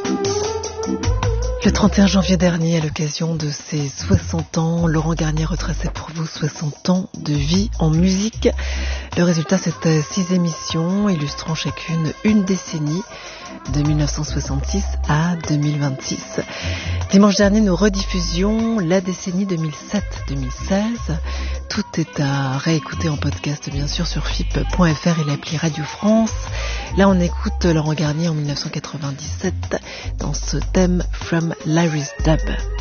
Le 31 janvier dernier, à l'occasion de ses 60 ans, Laurent Garnier retraçait pour vous 60 ans de vie en musique. Le résultat, c'était 6 émissions illustrant chacune une décennie, de 1966 à 2026. Dimanche dernier, nous rediffusions la décennie 2007-2016. Tout est à réécouter en podcast, bien sûr, sur FIP.fr et l'appli Radio France. Là, on écoute Laurent Garnier en 1997 dans ce thème From Larry's Dub.